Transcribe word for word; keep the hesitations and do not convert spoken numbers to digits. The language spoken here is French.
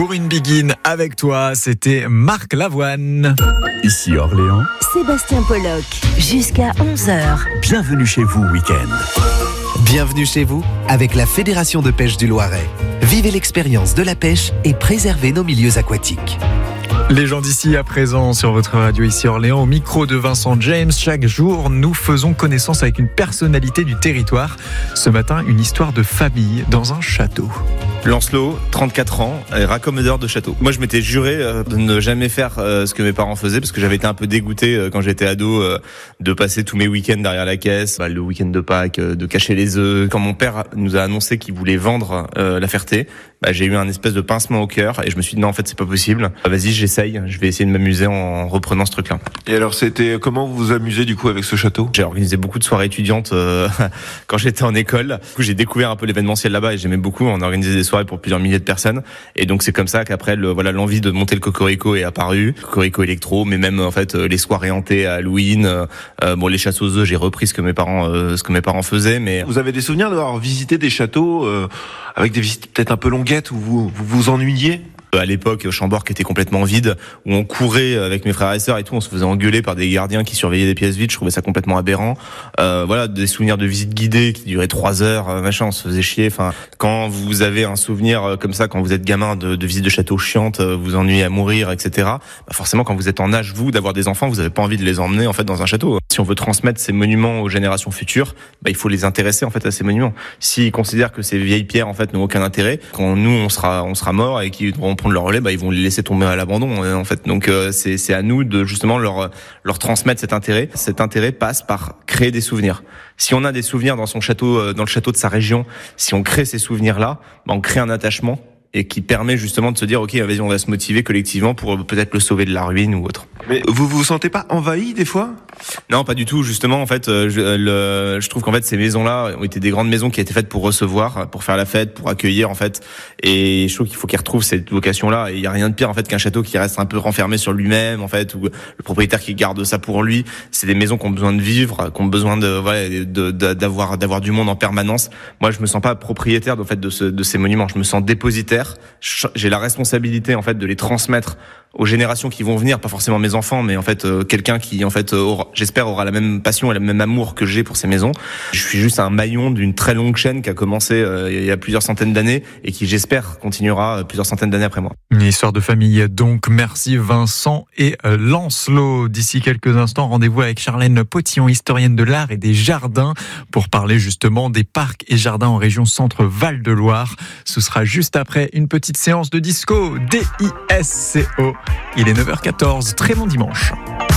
Pour une begin avec toi, c'était Marc Lavoine. Ici Orléans, Sébastien Pollock, jusqu'à onze heures. Bienvenue chez vous week-end. Bienvenue chez vous avec la Fédération de pêche du Loiret. Vivez l'expérience de la pêche et préservez nos milieux aquatiques. Les gens d'ici à présent sur votre radio ici Orléans, au micro de Vincent James. Chaque jour, nous faisons connaissance avec une personnalité du territoire. Ce matin, une histoire de famille dans un château. Lancelot, trente-quatre ans, est raccommodeur de château. Moi, je m'étais juré euh, de ne jamais faire euh, ce que mes parents faisaient parce que j'avais été un peu dégoûté euh, quand j'étais ado euh, de passer tous mes week-ends derrière la caisse, bah, le week-end de Pâques, euh, de cacher les œufs. Quand mon père nous a annoncé qu'il voulait vendre euh, la Ferté, bah, j'ai eu un espèce de pincement au cœur et je me suis dit non, en fait, c'est pas possible. Bah, vas-y, j'essaye. Je vais essayer de m'amuser en reprenant ce truc-là. Et alors, c'était comment vous vous amusez du coup avec ce château ? J'ai organisé beaucoup de soirées étudiantes euh, quand j'étais en école. Du coup, j'ai découvert un peu l'événementiel là-bas et j'aimais beaucoup. On organisait des soirées pour plusieurs milliers de personnes. Et donc, c'est comme ça qu'après, le, voilà, l'envie de monter le Cocorico est apparue. Cocorico électro, mais même, en fait, les soirées hantées à Halloween. Euh, bon, les chasses aux œufs, j'ai repris ce que mes parents, euh, ce que mes parents faisaient, mais. Vous avez des souvenirs d'avoir visité des châteaux, euh, avec des visites peut-être un peu longuettes où vous vous, vous ennuyiez ? À l'époque, Chambord qui était complètement vide, où on courait avec mes frères et sœurs et tout, on se faisait engueuler par des gardiens qui surveillaient des pièces vides. Je trouvais ça complètement aberrant. Euh, voilà, des souvenirs de visites guidées qui duraient trois heures, machin, on se faisait chier. Enfin, quand vous avez un souvenir comme ça, quand vous êtes gamin de, de visites de château chiantes, vous ennuyez à mourir, et cetera. Bah forcément, quand vous êtes en âge vous d'avoir des enfants, vous avez pas envie de les emmener en fait dans un château. Si on veut transmettre ces monuments aux générations futures, bah il faut les intéresser en fait à ces monuments. S'ils considèrent que ces vieilles pierres en fait n'ont aucun intérêt, quand nous on sera on sera mort et qu'ils devront prendre leur relais, bah ils vont les laisser tomber à l'abandon en fait. Donc euh, c'est c'est à nous de justement leur leur transmettre cet intérêt. Cet intérêt passe par créer des souvenirs. Si on a des souvenirs dans son château, dans le château de sa région, si on crée ces souvenirs-là, bah on crée un attachement et qui permet justement de se dire ok, vas-y, on va se motiver collectivement pour peut-être le sauver de la ruine ou autre. Mais vous vous sentez pas envahi des fois ? Non, pas du tout. Justement, en fait, je, le, je trouve qu'en fait ces maisons-là ont été des grandes maisons qui étaient faites pour recevoir, pour faire la fête, pour accueillir en fait. Et je trouve qu'il faut qu'ils retrouvent cette vocation-là. Et il y a rien de pire en fait qu'un château qui reste un peu renfermé sur lui-même en fait, ou le propriétaire qui garde ça pour lui. C'est des maisons qui ont besoin de vivre, qui ont besoin de voilà, de, de, d'avoir d'avoir du monde en permanence. Moi, je me sens pas propriétaire en fait de ce, de ces monuments. Je me sens dépositaire. J'ai la responsabilité en fait de les transmettre aux générations qui vont venir, pas forcément mes enfants, mais en fait euh, quelqu'un qui en fait aura, j'espère aura la même passion et le même amour que j'ai pour ces maisons. Je suis juste un maillon d'une très longue chaîne qui a commencé euh, il y a plusieurs centaines d'années et qui j'espère continuera plusieurs centaines d'années après moi. Une histoire de famille donc. Merci Vincent et Lancelot. D'ici quelques instants, rendez-vous avec Charlène Potillon, historienne de l'art et des jardins, pour parler justement des parcs et jardins en région Centre Val-de-Loire. Ce sera juste après une petite séance de disco D I S C O. Il est neuf heures quatorze, très bon dimanche.